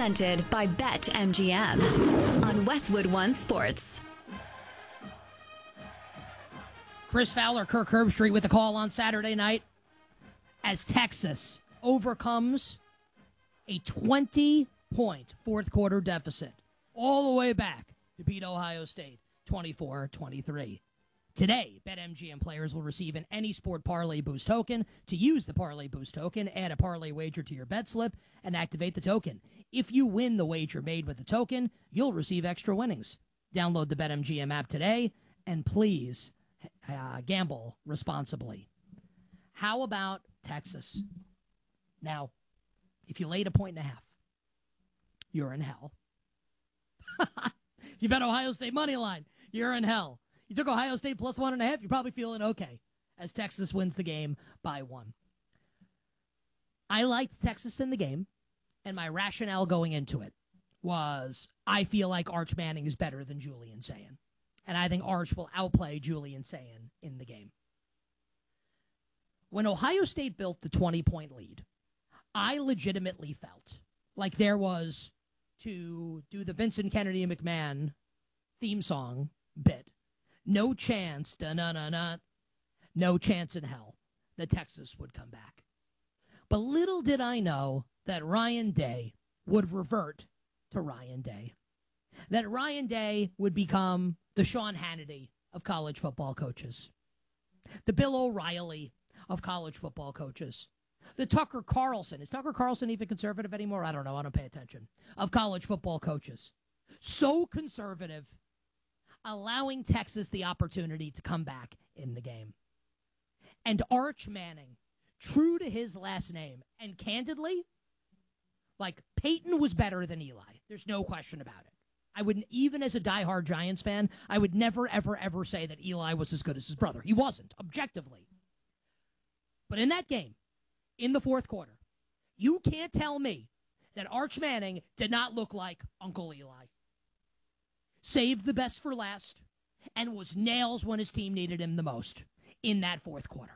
Presented by BetMGM on Westwood One Sports. Chris Fowler, Kirk Herbstreit with the call on Saturday night as Texas overcomes a 20-point fourth-quarter deficit all the way back to beat Ohio State 24-23. Today, BetMGM players will receive an Any Sport Parlay Boost token. To use the Parlay Boost token, add a parlay wager to your bet slip and activate the token. If you win the wager made with the token, you'll receive extra winnings. Download the BetMGM app today, and please gamble responsibly. How about Texas? Now, if you laid 1.5 points, you're in hell. You bet Ohio State money line, you're in hell. You took Ohio State plus 1.5, you're probably feeling okay as Texas wins the game by 1. I liked Texas in the game, and my rationale going into it was I feel like Arch Manning is better than Julian Sayin, and I think Arch will outplay Julian Sayin in the game. When Ohio State built the 20-point lead, I legitimately felt like there was, to do the Vincent Kennedy McMahon theme song bit, no chance, no chance in hell that Texas would come back. But little did I know that Ryan Day would revert to Ryan Day. That Ryan Day would become the Sean Hannity of college football coaches. The Bill O'Reilly of college football coaches. The Tucker Carlson. Is Tucker Carlson even conservative anymore? I don't know. I don't pay attention. Of college football coaches. So conservative, allowing Texas the opportunity to come back in the game. And Arch Manning, true to his last name, and candidly, like, Peyton was better than Eli. There's no question about it. I wouldn't, even as a diehard Giants fan, I would never, ever, ever say that Eli was as good as his brother. He wasn't, objectively. But in that game, in the fourth quarter, you can't tell me that Arch Manning did not look like Uncle Eli. Saved the best for last, and was nails when his team needed him the most in that fourth quarter.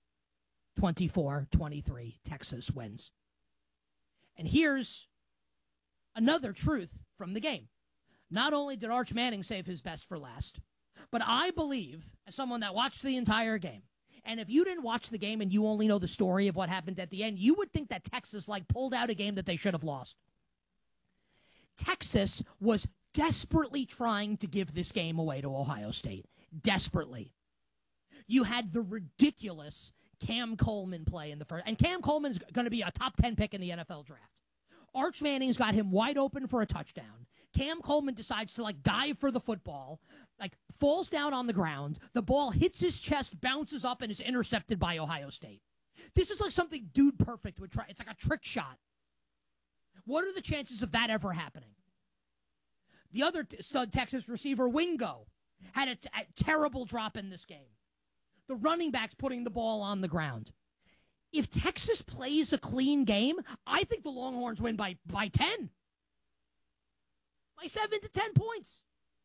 24-23, Texas wins. And here's another truth from the game. Not only did Arch Manning save his best for last, but I believe, as someone that watched the entire game, and if you didn't watch the game and you only know the story of what happened at the end, you would think that Texas, pulled out a game that they should have lost. Texas was desperately trying to give this game away to Ohio State. Desperately. You had the ridiculous Cam Coleman play in the first. And Cam Coleman is going to be a top 10 pick in the NFL draft. Arch Manning's got him wide open for a touchdown. Cam Coleman decides to, dive for the football, falls down on the ground. The ball hits his chest, bounces up, and is intercepted by Ohio State. This is something Dude Perfect would try. It's like a trick shot. What are the chances of that ever happening? The other stud Texas receiver, Wingo, had a terrible drop in this game. The running back's putting the ball on the ground. If Texas plays a clean game, I think the Longhorns win by 10. By 7 to 10 points.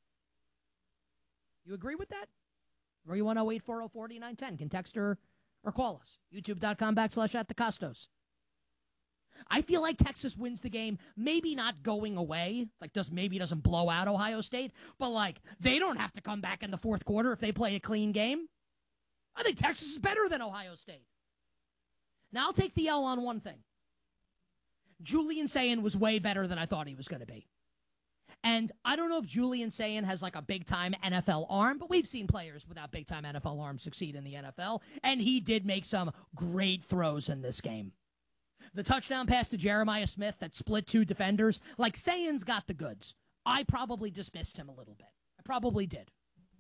You agree with that? 310-840-4910. Can text or call us. YouTube.com/@thecostos. I feel like Texas wins the game, maybe not going away, maybe doesn't blow out Ohio State, but they don't have to come back in the fourth quarter if they play a clean game. I think Texas is better than Ohio State. Now I'll take the L on one thing. Julian Sayin was way better than I thought he was going to be. And I don't know if Julian Sayin has a big-time NFL arm, but we've seen players without big-time NFL arms succeed in the NFL, and he did make some great throws in this game. The touchdown pass to Jeremiah Smith that split two defenders, Sayin's got the goods. I probably dismissed him a little bit. I probably did.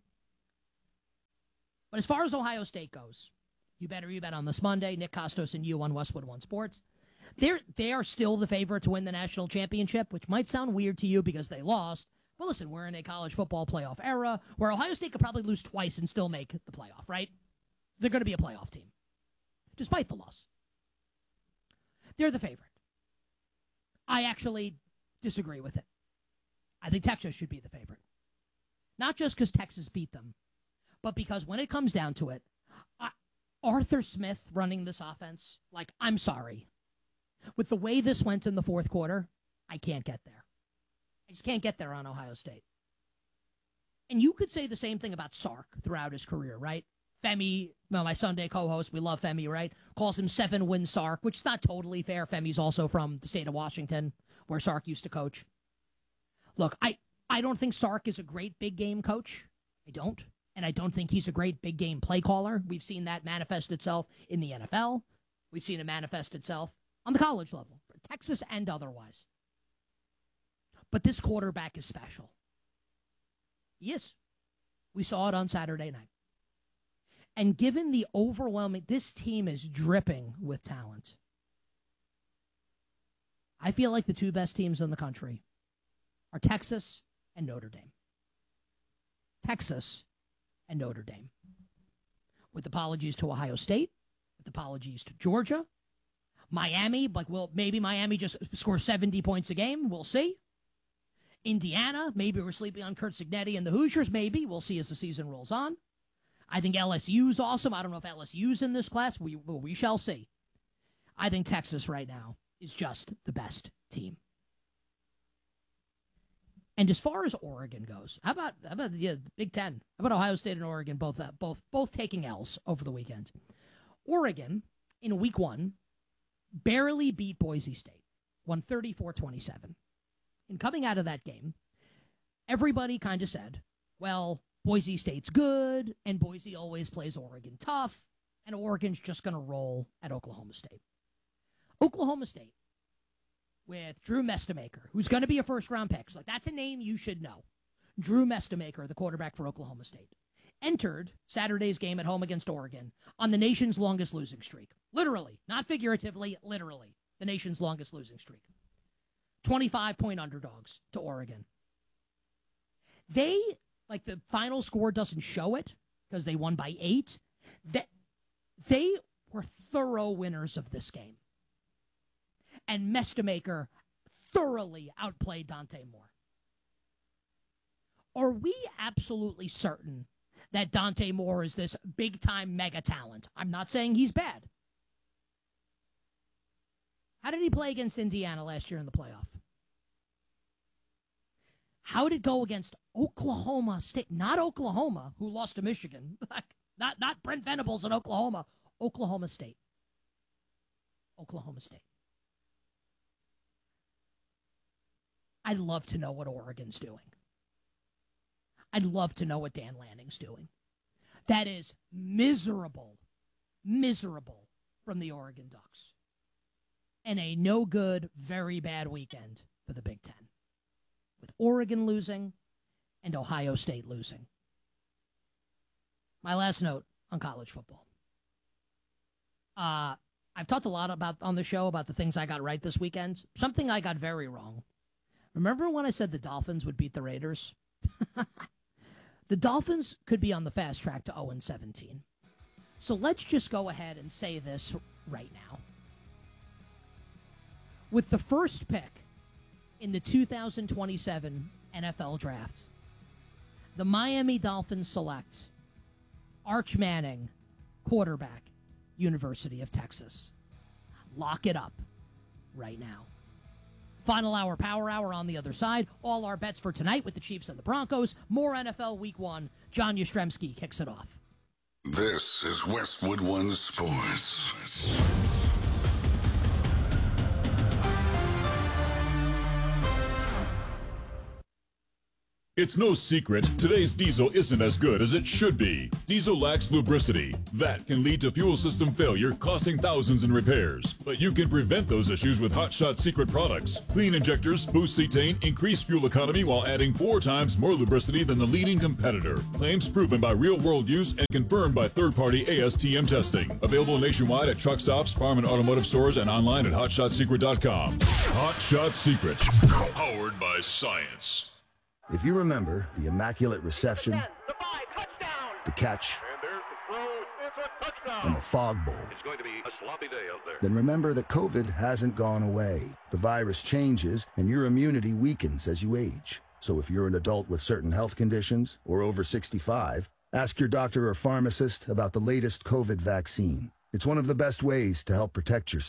But as far as Ohio State goes, you bet on this Monday. Nick Costos and you on Westwood One Sports. They are still the favorite to win the national championship, which might sound weird to you because they lost. But listen, we're in a college football playoff era where Ohio State could probably lose twice and still make the playoff, right? They're going to be a playoff team, despite the loss. They're the favorite. I actually disagree with it. I think Texas should be the favorite. Not just because Texas beat them, but because when it comes down to it, Arthur Smith running this offense, I'm sorry. With the way this went in the fourth quarter, I can't get there. I just can't get there on Ohio State. And you could say the same thing about Sark throughout his career, right? Femi, well, my Sunday co-host, we love Femi, right? Calls him 7-win Sark, which is not totally fair. Femi's also from the state of Washington, where Sark used to coach. Look, I don't think Sark is a great big game coach. I don't. And I don't think he's a great big game play caller. We've seen that manifest itself in the NFL. We've seen it manifest itself on the college level, for Texas and otherwise. But this quarterback is special. He is. We saw it on Saturday night. And given the overwhelming, this team is dripping with talent. I feel like the two best teams in the country are Texas and Notre Dame. Texas and Notre Dame. With apologies to Ohio State, with apologies to Georgia, Miami, maybe Miami just scores 70 points a game. We'll see. Indiana, maybe we're sleeping on Kurt Signetti and the Hoosiers. Maybe. We'll see as the season rolls on. I think LSU's awesome. I don't know if LSU's in this class. We shall see. I think Texas right now is just the best team. And as far as Oregon goes, how about the Big Ten? How about Ohio State and Oregon both taking L's over the weekend? Oregon, in week one, barely beat Boise State, won 34-27. And coming out of that game, everybody kind of said, well, Boise State's good, and Boise always plays Oregon tough, and Oregon's just going to roll at Oklahoma State. Oklahoma State, with Drew Mestemaker, who's going to be a first-round pick. So that's a name you should know. Drew Mestemaker, the quarterback for Oklahoma State, entered Saturday's game at home against Oregon on the nation's longest losing streak. Literally, not figuratively, literally, the nation's longest losing streak. 25-point underdogs to Oregon. They, the final score doesn't show it because they won by 8. They were thorough winners of this game. And Mestemaker thoroughly outplayed Dante Moore. Are we absolutely certain that Dante Moore is this big-time mega talent? I'm not saying he's bad. How did he play against Indiana last year in the playoff? How did it go against Oklahoma State? Not Oklahoma, who lost to Michigan. not Brent Venables in Oklahoma. Oklahoma State. Oklahoma State. I'd love to know what Oregon's doing. I'd love to know what Dan Lanning's doing. That is miserable from the Oregon Ducks. And a no good, very bad weekend for the Big Ten, with Oregon losing and Ohio State losing. My last note on college football. I've talked a lot on the show about the things I got right this weekend. Something I got very wrong. Remember when I said the Dolphins would beat the Raiders? The Dolphins could be on the fast track to 0-17. So let's just go ahead and say this right now. With the first pick in the 2027 NFL Draft, the Miami Dolphins select Arch Manning, quarterback, University of Texas. Lock it up right now. Final hour, power hour on the other side. All our bets for tonight with the Chiefs and the Broncos. More NFL Week 1. John Yastrzemski kicks it off. This is Westwood One Sports. It's no secret, today's diesel isn't as good as it should be. Diesel lacks lubricity. That can lead to fuel system failure, costing thousands in repairs. But you can prevent those issues with Hot Shot Secret products. Clean injectors, boost cetane, increase fuel economy while adding 4 times more lubricity than the leading competitor. Claims proven by real-world use and confirmed by third-party ASTM testing. Available nationwide at truck stops, farm and automotive stores, and online at hotshotsecret.com. Hot Shot Secret. Powered by science. If you remember the immaculate reception, the catch, and the fog bowl, it's going to be a sloppy day out there. Then remember that COVID hasn't gone away. The virus changes, and your immunity weakens as you age. So if you're an adult with certain health conditions or over 65, ask your doctor or pharmacist about the latest COVID vaccine. It's one of the best ways to help protect yourself.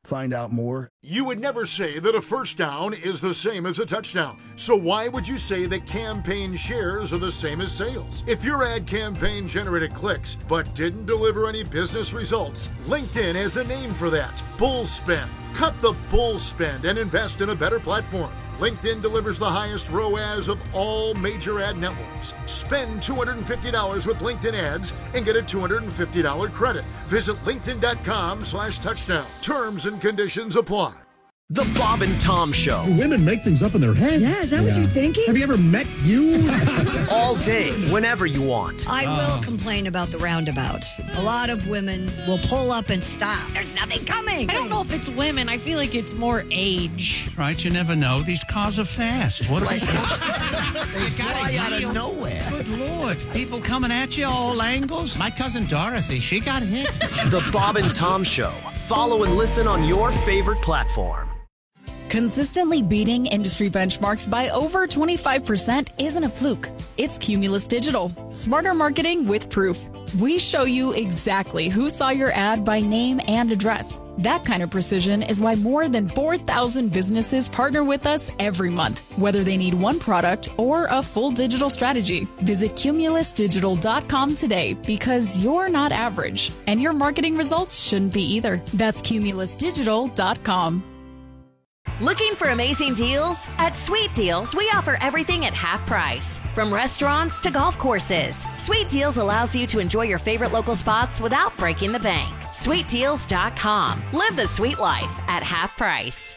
Find out more. You would never say that a first down is the same as a touchdown. So why would you say that campaign shares are the same as sales? If your ad campaign generated clicks but didn't deliver any business results, LinkedIn has a name for that. Bull spend. Cut the bull spend and invest in a better platform. LinkedIn delivers the highest ROAS of all major ad networks. Spend $250 with LinkedIn ads and get a $250 credit. Visit linkedin.com/touchdown. Terms and conditions apply. The Bob and Tom Show. Women make things up in their head. Yeah, is that what you're thinking? Have you ever met you? All day, whenever you want. I will complain about the roundabouts. A lot of women will pull up and stop. There's nothing coming. I don't know if it's women. I feel like it's more age. Right, you never know. These cars are fast. What They fly out of nowhere. Good Lord. People coming at you all angles. My cousin Dorothy, she got hit. The Bob and Tom Show. Follow and listen on your favorite platform. Consistently beating industry benchmarks by over 25% isn't a fluke. It's Cumulus Digital. Smarter marketing with proof. We show you exactly who saw your ad by name and address. That kind of precision is why more than 4,000 businesses partner with us every month, whether they need one product or a full digital strategy. Visit cumulusdigital.com today because you're not average, and your marketing results shouldn't be either. That's cumulusdigital.com. Looking for amazing deals? At Sweet Deals, we offer everything at half price. From restaurants to golf courses, Sweet Deals allows you to enjoy your favorite local spots without breaking the bank. SweetDeals.com. Live the sweet life at half price.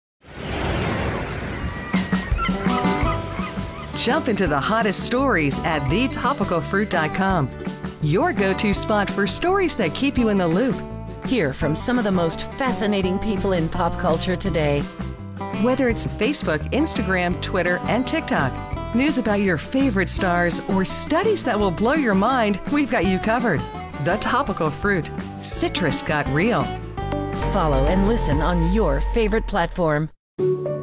Jump into the hottest stories at thetopicalfruit.com. Your go-to spot for stories that keep you in the loop. Hear from some of the most fascinating people in pop culture today. Whether it's Facebook, Instagram, Twitter, and TikTok, news about your favorite stars, or studies that will blow your mind, we've got you covered. The Topical Fruit. Citrus got real. Follow and listen on your favorite platform.